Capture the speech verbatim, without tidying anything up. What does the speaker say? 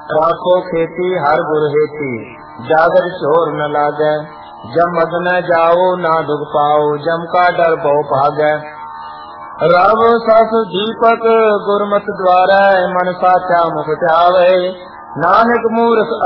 राखो खेती हर गुर हेती, जागर चोर न लागै। जम मद न जाओ ना दुख पाओ, जम का डर बहु भागै। रव सस दीपक गुरमत द्वारै, मन साचा मुख ध्यावै। नानक मूर्ख